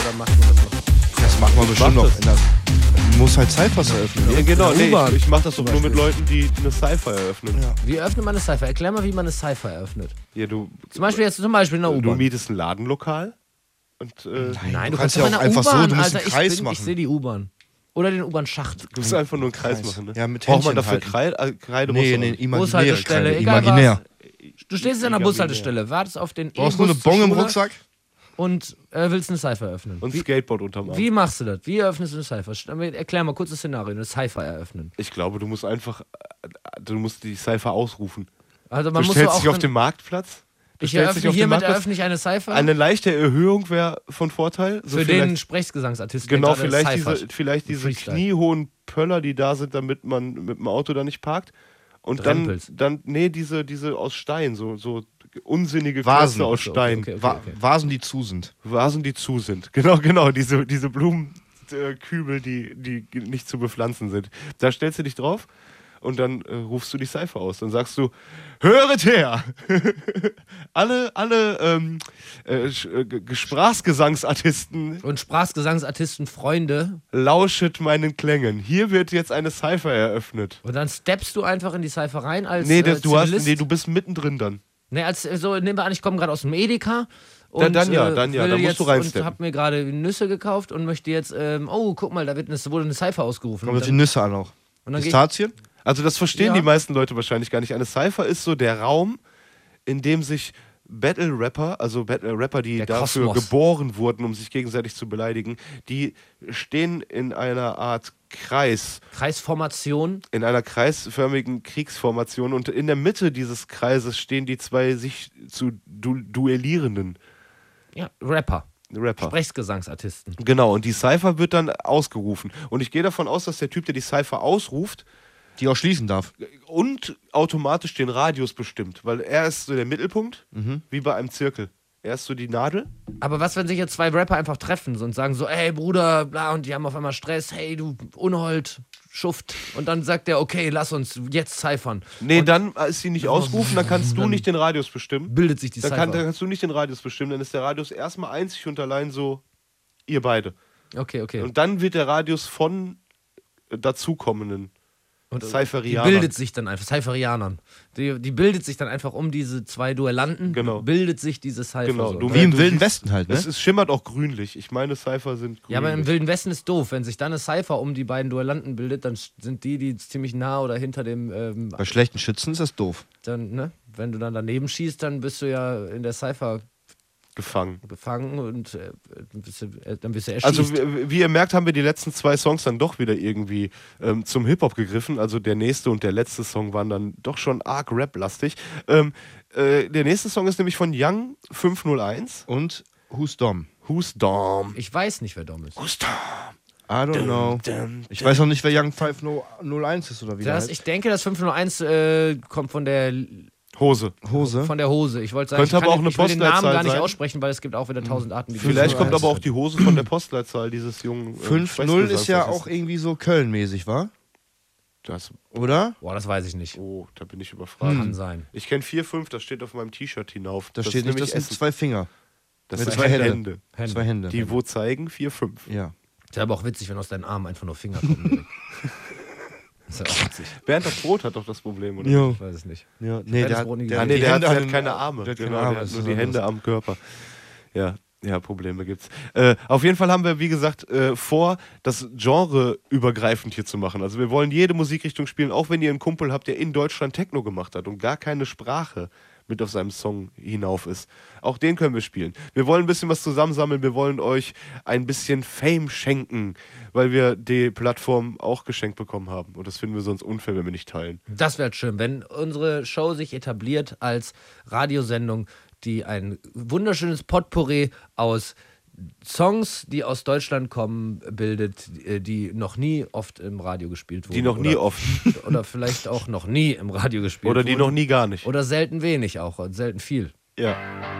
oder macht man das noch? Das macht man bestimmt noch. Man muss halt Cyphers eröffnen. Ja, genau. Nee, U-Bahn ich mach das doch nur zum mit Leuten, die eine Cypher eröffnen. Ja. Wie eröffnet man eine Cypher? Erklär mal, wie man eine Cypher eröffnet. Ja, du Zum Beispiel in der Du U-Bahn. mietest ein Ladenlokal und Nein, du kannst kannst ja in auch der einfach so, U-Bahn, du musst Alter, einen Kreis ich machen. sehe die U-Bahn. Oder den U-Bahn-Schacht. du musst einfach nur einen Kreis machen. Ne? Ja, mit Braucht man Händchen dafür halten. Kreide? Nee, muss nee, auch nicht. imaginäre Bushaltestelle, Kreide. egal Imaginär. Du stehst an der Bushaltestelle, wartest auf den Du brauchst nur eine E-Bus zur Bon im Schule Rucksack. und willst eine Cypher eröffnen. Und Skateboard unterm Arm. Wie machst du das? Wie eröffnest du eine Cypher? Erklär mal kurz das Szenario, eine Cypher eröffnen. Ich glaube, du musst die Cypher ausrufen. Also Du man muss so stellst auch dich auf den Marktplatz. ich hiermit eröffne ich eine Cypher Eine leichte Erhöhung wäre von Vorteil. So für vielleicht- den Sprechgesangsartisten. Genau, der gerade cyphert. vielleicht diese Freestyle. kniehohen Pöller, die da sind, damit man mit dem Auto da nicht parkt. Und Drempels. dann diese aus Stein, so unsinnige Vasen. Klötze aus Stein. Okay. Vasen, die zu sind. Vasen, die zu sind. Genau, diese Blumenkübel, die nicht zu bepflanzen sind. Da stellst du dich drauf und dann rufst du die Cypher aus. Dann sagst du, höret her! alle Sprachgesangsartisten Und Sprachgesangsartisten Freunde. lauschet meinen Klängen. Hier wird jetzt eine Cypher eröffnet. Und dann steppst du einfach in die Cypher rein als Nee, Zivilist. du bist mittendrin dann. Nee, nehmen wir an, ich komme gerade aus dem Edeka. Und, Dann ja, will dann musst jetzt, du reinsteppen. Und hab mir gerade Nüsse gekauft und möchte jetzt, oh, guck mal, wurde eine Cypher ausgerufen. Kommt Und auf die dann, Nüsse an auch. und dann geh ich, Pistazien? Also das verstehen Ja. die meisten Leute wahrscheinlich gar nicht. Eine Cypher ist so der Raum, in dem sich Battle-Rapper, also Rapper, die Der dafür Kosmos. geboren wurden, um sich gegenseitig zu beleidigen, die stehen in einer Art Kreis, Kreisformation. in einer kreisförmigen Kriegsformation und in der Mitte dieses Kreises stehen die zwei sich zu duellierenden Ja, Rapper. Rapper. Sprechgesangsartisten. Genau, und die Cypher wird dann ausgerufen. Und ich gehe davon aus, dass der Typ, der die Cypher ausruft, Die auch schließen darf. und automatisch den Radius bestimmt, weil er ist so der Mittelpunkt, wie bei einem Zirkel. Er ist so die Nadel. Aber was, wenn sich jetzt zwei Rapper einfach treffen und sagen so, ey Bruder, bla, und die haben auf einmal Stress, hey du Unhold, Schuft. Und dann sagt der, okay, lass uns jetzt cyphern. Nee, und dann ist sie nicht ausgerufen, dann kannst du nicht den Radius bestimmen. bildet sich die Dann, Cypher. dann kannst du nicht den Radius bestimmen, dann ist der Radius erstmal einzig und allein so, ihr beide. Okay. Und dann wird der Radius von dazukommenden Und die Cypherianern. bildet sich dann einfach, Cypherianern. Die bildet sich dann einfach um diese zwei Duellanten, Genau. bildet sich diese Cypher. Genau, so. du- Wie im du Wilden siehst- Westen halt, ne? Es schimmert auch grünlich. Ich meine, Cypher sind grünlich. Ja, aber im Wilden Westen ist doof. Wenn sich dann eine Cypher um die beiden Duellanten bildet, dann sind die ziemlich nah oder hinter dem, Bei schlechten Schützen ist das doof. dann, ne? Wenn du dann daneben schießt, dann bist du ja in der Cypher gefangen. gefangen und dann bist du erschießt. Also wie ihr merkt, haben wir die letzten zwei Songs dann doch wieder irgendwie zum Hip-Hop gegriffen. Also der nächste und der letzte Song waren dann doch schon arg Rap-lastig. Der nächste Song ist nämlich von Young 501. Und Who's Dom? Who's Dom? Ich weiß nicht, wer Dom ist. Who's Dom? I don't know. Ich weiß auch nicht, wer Young 501 ist oder wie der heißt. Ich denke, das 501 kommt von der Hose. Hose. Hose. Ich wollte sagen, Könnte aber auch eine ich will den Namen Postleitzahl gar nicht sein. aussprechen, weil es gibt auch wieder 1000 Arten, wie Vielleicht kommt 501 aber auch die Hose von der Postleitzahl dieses jungen 5-0 ist ja auch irgendwie so Köln-mäßig, wa? Das, Oder? Boah, das weiß ich nicht. oh, da bin ich überfragt. Kann sein. Ich kenne 4-5, das steht auf meinem T-Shirt hinauf. Da steht nicht, das sind Essen. zwei Finger. Das mit sind zwei Hände. Hände. Zwei Hände. Die wo zeigen 4-5. Ja. Ist aber auch witzig, wenn aus deinen Armen einfach nur Finger kommen. Ist ja auch witzig. Bernd das Brot hat doch das Problem, oder? Jo. Ich weiß es nicht. Ja. Nee, das der hat, Brot nie der Ah, hat nee, die der Hände hat an den- keine Arme. Der hat Genau, keine Arme. der das hat ist nur die was Hände anderes. am Körper. Ja, Probleme gibt's. Auf jeden Fall haben wir, wie gesagt, vor, das Genre übergreifend hier zu machen. Also wir wollen jede Musikrichtung spielen, auch wenn ihr einen Kumpel habt, der in Deutschland Techno gemacht hat und gar keine Sprache mit auf seinem Song hinauf ist. Auch den können wir spielen. Wir wollen ein bisschen was zusammensammeln, wir wollen euch ein bisschen Fame schenken, weil wir die Plattform auch geschenkt bekommen haben. Und das finden wir sonst unfair, wenn wir nicht teilen. Das wäre schön, wenn unsere Show sich etabliert als Radiosendung, die ein wunderschönes Potpourri aus Songs, die aus Deutschland kommen, bildet, die noch nie oft im Radio gespielt wurden. Die noch nie oder, oft. Oder vielleicht auch noch nie im Radio gespielt Oder wurden. die noch nie gar nicht. Oder selten wenig auch, und selten viel. Ja.